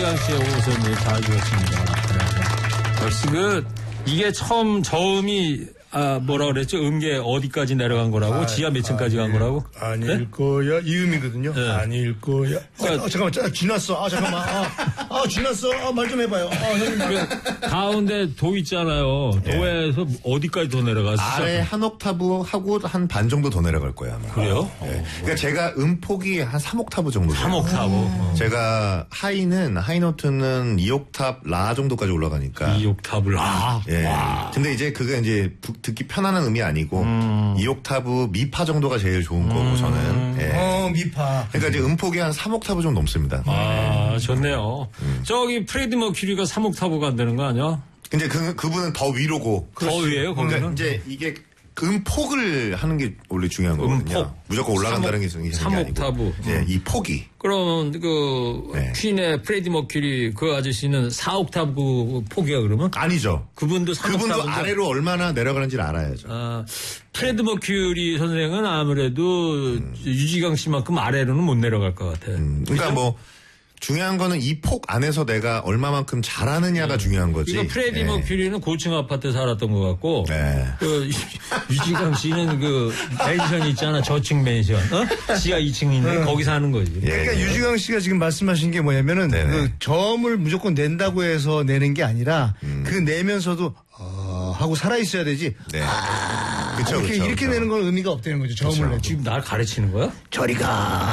유지강 씨의 옷은 잘 주었습니다. 네. 역시 이게 처음이 뭐라 그랬죠? 음계 어디까지 내려간 거라고? 지하 몇 층까지 간 거라고? 아닐 네? 거야. 이 음이거든요. 네. 아닐 거야. 잠깐만. 지났어. 잠깐만. 지났어. 말 좀 해봐요. 형님. 가운데 도 있잖아요. 도에서 어디까지 더 내려갔어? 아래 한 옥타브 하고 한 반 정도 더 내려갈 거예요. 아마. 그래요? 네. 그러니까 제가 음폭이 한 3옥타브 정도 돼요. 3옥타브. 제가 하이노트는 2옥탑 라 정도까지 올라가니까. 2옥탑을 라. 예. 와. 근데 이제 그게 이제 듣기 편안한 음이 아니고 2옥타브 미파 정도가 제일 좋은 거고 저는. 예. 미파. 그러니까 이제 음폭이 한 3옥타브 좀 넘습니다. 좋네요. 저기 프레디 머큐리가 3옥타브 간다는 거 아니야? 근데 그분은 더 위로고. 더 위에요, 거기는? 그러니까 이제 이게 음폭을 하는 게 원래 중요한 거거든요. 무조건 올라간다는 게 중요한 게 아니고. 3옥타브. 예, 이 폭이. 그러면 퀸의 프레디 머큐리 그 아저씨는 4옥타브 폭이야 그러면? 아니죠. 그분도 3옥타브. 그분도 아래로 얼마나 내려가는지를 알아야죠. 프레디 머큐리 선생은 아무래도 유지강 씨만큼 아래로는 못 내려갈 것 같아. 그러니까 뭐 중요한 거는 이 폭 안에서 내가 얼마만큼 잘하느냐가 중요한 거지. 그러니까 프레디 머큐리는 고층 아파트 살았던 것 같고, 유지강 씨는 맨션 있잖아, 저층 맨션, 지하 2층인데 거기 사는 거지. 그러니까 유지강 씨가 지금 말씀하신 게 뭐냐면은 점을 무조건 낸다고 해서 내는 게 아니라 그 내면서도 하고 살아 있어야 되지. 네. 그쵸, 이렇게 내는 건 의미가 없다는 거죠. 점을 내. 지금 날 가르치는 거야? 저리 가.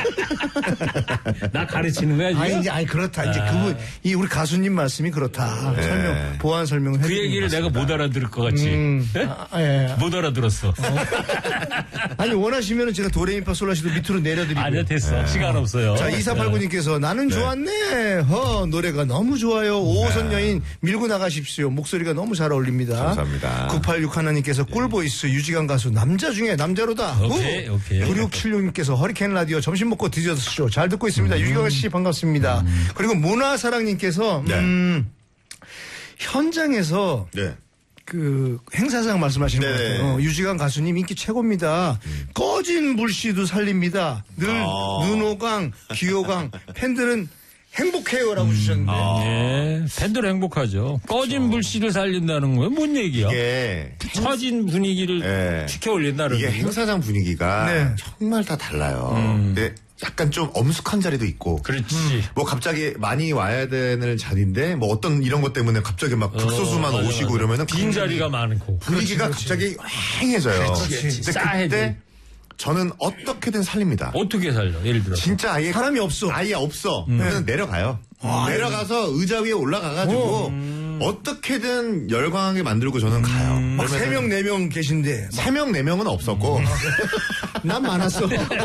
나 가르치는 거야 지금? 아니 그렇다. 이제 그분 우리 가수님 말씀이 그렇다. 보완 설명을 그 얘기를 내가 못 알아들을 것 같지. 못 알아들었어. 아니 원하시면은 제가 도레미파 솔라시도 밑으로 내려드리고. 아니야 됐어. 시간 없어요. 자 2489님께서 나는 좋았네. 노래가 너무 좋아요. 5호선 여인 밀고 나가십시오. 목소리가 너무 잘 어울립니다. 감사합니다. 986 하나님께서 꿀보이스 유지강 가수 남자 중에 남자로다. 오케이. 9676님께서 허리케인 라디오 점심 먹고 디저트쇼 잘 듣고 있습니다. 유지강 씨 반갑습니다. 그리고 문화사랑님께서 현장에서 그 행사장 말씀하시는 것 같아요. 유지강 가수님 인기 최고입니다. 꺼진 불씨도 살립니다. 늘 눈호강, 귀호강 팬들은 행복해요라고 주셨는데. 네. 팬들 행복하죠. 꺼진 불씨를 살린다는 거예요? 뭔 얘기야? 이게 처진 분위기를 지켜 올린다는 이게 거예요? 행사장 분위기가 정말 다 달라요. 근데 약간 좀 엄숙한 자리도 있고. 그렇지. 뭐 갑자기 많이 와야 되는 자리인데 뭐 어떤 이런 것 때문에 갑자기 막 극소수만 오시고 이러면은 빈 자리가 많고. 분위기가 갑자기 휑해져요. 근데 그때 저는 어떻게든 살립니다. 어떻게 살려? 예를 들어. 진짜 아예 사람이 없어. 아예 없어. 그냥 내려가요. 내려가서 의자 위에 올라가가지고 어떻게든 열광하게 만들고 저는 가요. 막 3명, 4명 계신데. 3명, 4명은 없었고. 난 많았어.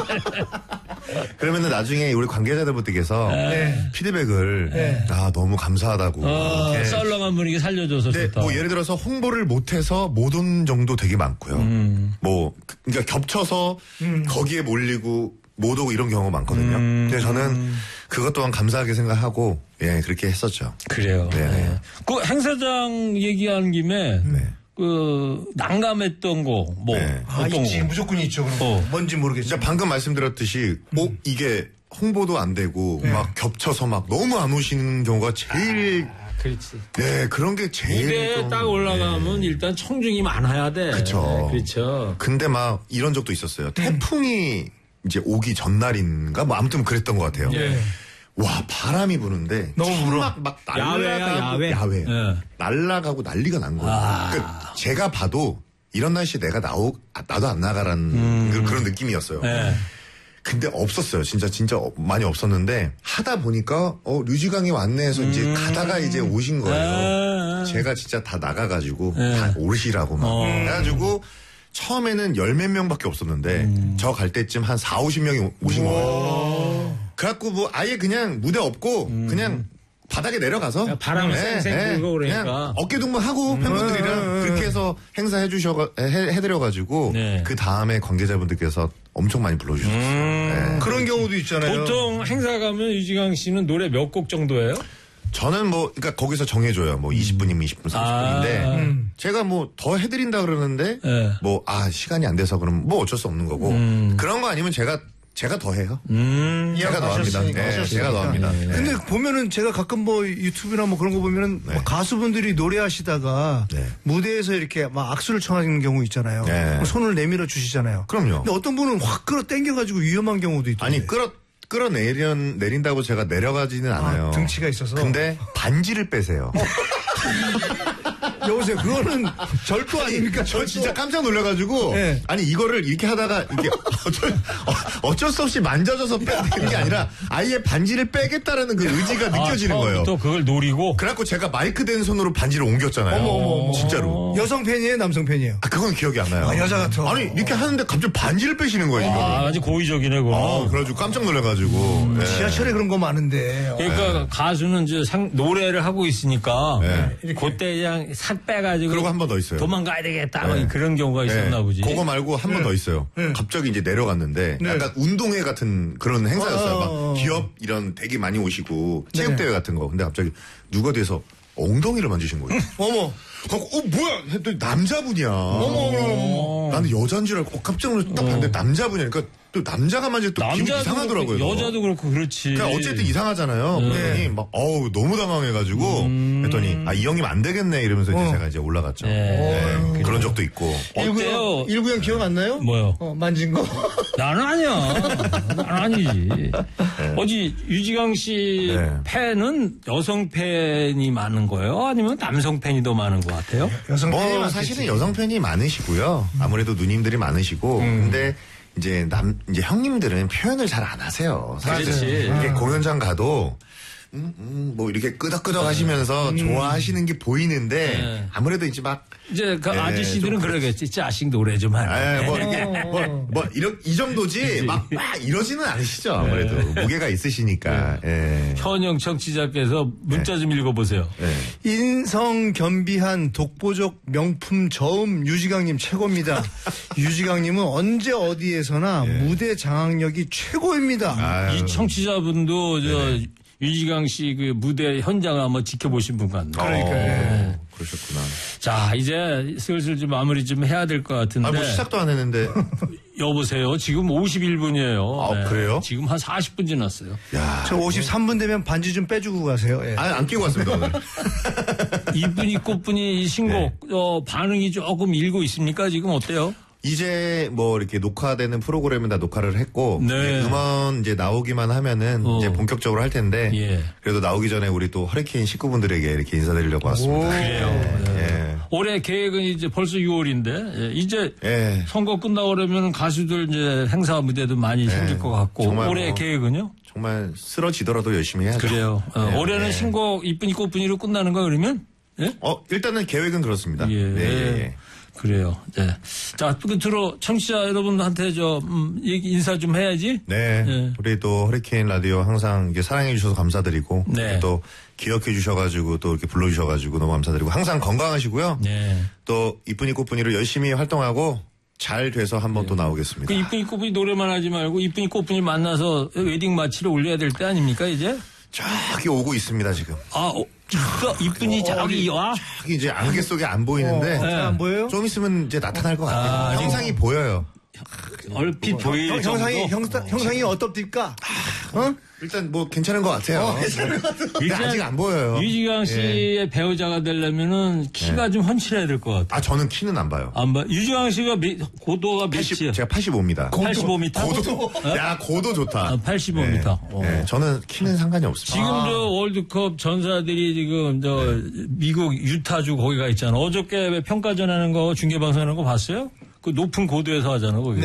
그러면은 나중에 우리 관계자들분께서 피드백을 너무 감사하다고. 썰렁한 분위기 살려줘서 좋다. 뭐 예를 들어서 홍보를 못해서 못 온 정도 되게 많고요. 뭐 그러니까 겹쳐서 거기에 몰리고 못 오고 이런 경우가 많거든요. 근데 저는 그것 또한 감사하게 생각하고 그렇게 했었죠. 그래요. 그 행사장 얘기하는 김에 그 난감했던 거 뭐 어떤 있지 거? 무조건 있죠. 그럼 뭔지 모르겠죠. 방금 말씀드렸듯이 이게 홍보도 안 되고 막 겹쳐서 막 너무 안 오시는 경우가 제일 그렇지. 네, 그런 게 제일 무대에 딱 올라가면 일단 청중이 많아야 돼. 그렇죠. 그렇죠. 근데 막 이런 적도 있었어요. 태풍이 이제 오기 전날인가 뭐 아무튼 그랬던 것 같아요. 와, 바람이 부는데 너무 불어. 막 날라가고 야외. 날라가고 난리가 난 거예요. 그러니까 제가 봐도 이런 날씨에 내가 나도 안 나가라는 그런 느낌이었어요. 근데 없었어요. 진짜 많이 없었는데 하다 보니까 류지강이 왔네 해서 이제 가다가 이제 오신 거예요. 제가 진짜 다 나가가지고 다 오시라고 막 해가지고 처음에는 10몇 명밖에 없었는데 저 갈 때쯤 한 4, 50명이 오신 거예요. 그래갖고 뭐 아예 그냥 무대 없고 그냥 바닥에 내려가서 바람을 쌩쌩 불고 그러니까 그냥 어깨동무하고 팬분들이랑 그렇게 해서 행사 해드려가지고 그 다음에 관계자분들께서 엄청 많이 불러주셨어요. 그런 경우도 있잖아요. 보통 행사 가면 유지강 씨는 노래 몇 곡 정도예요? 저는 뭐 그러니까 거기서 정해줘요. 뭐 20분이면 20분, 30분인데 제가 뭐 더 해드린다 그러는데 뭐 시간이 안 돼서 그럼 뭐 어쩔 수 없는 거고 그런 거 아니면 제가 제가 더 해요. 제가 더 합니다. 네, 제가 더 합니다. 네. 근데 보면은 제가 가끔 뭐 유튜브나 뭐 그런 거 보면은 네. 가수분들이 노래하시다가 네. 무대에서 이렇게 막 악수를 청하는 경우 있잖아요. 네. 손을 내밀어 주시잖아요. 그럼요. 근데 어떤 분은 확 끌어 당겨가지고 위험한 경우도 있던데. 아니 끌어내린다고 제가 내려가지는 않아요. 등치가 있어서. 근데 반지를 빼세요. 여보세요. 그거는 절도 아닙니까? 저 진짜 깜짝 놀라가지고 네. 아니 이거를 이렇게 하다가 이게 어쩔 수 없이 만져져서 빼는 게 아니라 아예 반지를 빼겠다라는 그 의지가 느껴지는 거예요. 또 그걸 노리고. 그래갖고 제가 마이크 된 손으로 반지를 옮겼잖아요. 어머. 진짜로. 여성 팬이에요, 남성 팬이에요? 그건 기억이 안 나요. 여자 같아. 아니 이렇게 하는데 갑자기 반지를 빼시는 거예요. 아주 고의적이네 그거. 그래가지고 깜짝 놀라가지고. 네. 지하철에 그런 거 많은데. 그러니까 가수는 이제 노래를 하고 있으니까 그때 그냥 싹 빼가지고. 그리고 한 번 더 있어요. 도망가야 되겠다. 그런 경우가 있었나 보지. 그거 말고 한 번 더 있어요. 갑자기 이제 내려갔는데 약간 운동회 같은 그런 행사였어요. 막 기업 이런 되게 많이 오시고 체육대회 같은 거. 근데 갑자기 누가 돼서 엉덩이를 만지신 거예요. 어머. 뭐야? 했더니 남자분이야. 어머. 나는 여자인 줄 알고 깜짝 놀라서 딱 봤는데 남자분이야. 그러니까 또 남자가 만질 또 기분이 이상하더라고요. 그렇고, 여자도 그렇고 그렇지. 그러니까 어쨌든 이상하잖아요. 그랬더니 막 너무 당황해가지고 했더니 이 형님 안 되겠네 이러면서 이제 제가 이제 올라갔죠. 그런 적도 있고. 어때요? 1구형 기억 안 나요? 뭐요? 만진 거? 나는 아니야. 나는 아니지. 어제 유지강 씨 팬은 여성 팬이 많은 거예요? 아니면 남성 팬이 더 많은 것 같아요? 여성 팬이 사실은 여성 팬이 많으시고요. 아무래도 누님들이 많으시고. 근데 이제 형님들은 표현을 잘 안 하세요. 사실 이렇게 공연장 가도 뭐 이렇게 끄덕끄덕 하시면서 좋아하시는 게 보이는데 아무래도 이제 막 이제 그 아저씨들은 그러겠지. 자식 노래 좀 하네. 뭐 이렇게 이 정도지 막 이러지는 않으시죠. 아무래도 무게가 있으시니까. 현영 청취자께서 문자 좀 읽어보세요. 인성 겸비한 독보적 명품 저음 유지강님 최고입니다. 유지강님은 언제 어디에서나 무대 장악력이 최고입니다. 이 청취자분도 유지강 씨 그 무대 현장을 한번 지켜보신 분 같네요. 그러니까. 그러셨구나. 자, 이제 슬슬 좀 마무리 좀 해야 될 것 같은데. 뭐 시작도 안 했는데. 여보세요. 지금 51분이에요. 그래요? 지금 한 40분 지났어요. 야, 저 53분 되면 반지 좀 빼주고 가세요. 안 끼고 왔습니다, 오늘. 이분이 꽃분이 이 신곡 반응이 조금 일고 있습니까? 지금 어때요? 이제 뭐 이렇게 녹화되는 프로그램은 다 녹화를 했고 음원 이제 나오기만 하면은 이제 본격적으로 할 텐데 그래도 나오기 전에 우리 또 허리케인 식구분들에게 이렇게 인사드리려고 왔습니다. 그래요. 올해 계획은 이제 벌써 6월인데 이제 선거 끝나고 그러면 가수들 이제 행사 무대도 많이 생길 것 같고 올해 계획은요? 정말 쓰러지더라도 열심히 해야죠. 그래요. 올해는 신곡 이쁜이 꽃분이로 끝나는 거 그러면? 일단은 계획은 그렇습니다. 그래요. 자, 끝으로 청취자 여러분한테 인사 좀 해야지. 우리 또 허리케인 라디오 항상 이렇게 사랑해 주셔서 감사드리고 또 기억해 주셔가지고 또 이렇게 불러주셔가지고 너무 감사드리고 항상 건강하시고요. 또 이쁜이 꽃분이로 열심히 활동하고 잘 돼서 한번 또 나오겠습니다. 그 이쁜이 꽃분이 노래만 하지 말고 이쁜이 꽃분이 만나서 웨딩 마치를 올려야 될 때 아닙니까 이제? 저기 오고 있습니다 지금. 이쁜이 저기 와? 저기 이제 안개 속에 안 보이는데 안 보여요? 좀 있으면 이제 나타날 것 같아요. 형상이 보여요. 얼핏 보일 정도. 형상이 어떻습니까? 일단 뭐 괜찮은 것 같아요. 근데 아직 안 보여요. 유지강 씨의 배우자가 되려면은 키가 좀 훤칠해야 될 것 같아요. 저는 키는 안 봐요. 안 봐. 유지강 씨가 고도가 몇이에요? 제가 85입니다. 85m? 고도 좋다. 85m. 저는 키는 상관이 없습니다. 지금 월드컵 전사들이 지금 미국 유타주 거기가 있잖아. 어저께 평가전 하는 거 중계방송하는 거 봤어요? 그 높은 고도에서 하잖아, 거기.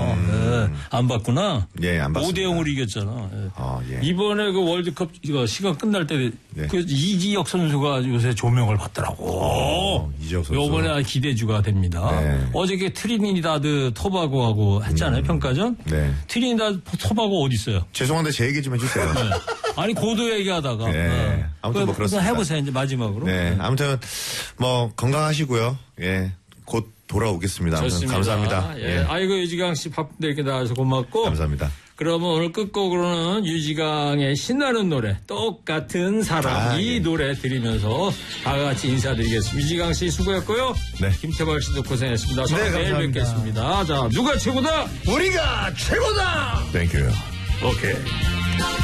안 봤구나? 안 봤습니다. 5대0으로 이겼잖아. 이번에 그 월드컵 시간 끝날 때 그 이지혁 선수가 요새 조명을 받더라고. 이지혁 선수. 요번에 기대주가 됩니다. 어저께 트리니다드 토바고하고 했잖아요, 평가전. 트리니다드 토바고 어디 있어요? 죄송한데 제 얘기 좀 해주세요. 아니, 고도 얘기하다가. 아무튼 뭐 그렇습니다. 해보세요, 이제 마지막으로. 아무튼 뭐 건강하시고요. 곧 돌아오겠습니다. 좋습니다. 감사합니다. 예. 아이고 유지강 씨 바쁜데 이렇게 나와서 고맙고. 감사합니다. 그러면 오늘 끝곡으로는 유지강의 신나는 노래 똑같은 사람 이 노래 들으면서 다 같이 인사드리겠습니다. 유지강 씨 수고했고요. 네. 김태발 씨도 고생했습니다. 저는 내일 감사합니다. 뵙겠습니다. 자 누가 최고다? 우리가 최고다. Thank you. 오케이.